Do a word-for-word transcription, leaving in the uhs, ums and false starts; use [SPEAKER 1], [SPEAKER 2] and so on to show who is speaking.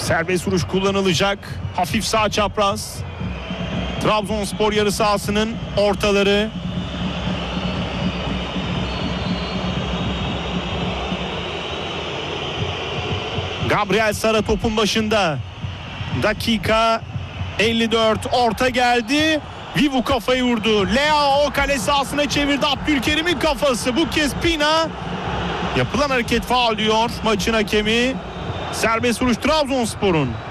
[SPEAKER 1] Serbest vuruş kullanılacak. Hafif sağ çapraz. Trabzonspor yarı sahasının ortaları. Gabriel Sara topun başında. Dakika elli dört, orta geldi. Vivu kafayı vurdu. Leao kale sahasına çevirdi. Abdülkerim'in kafası. Bu kez Pina. Yapılan hareket faul diyor maçın hakemi. Serbest vuruş Trabzonspor'un.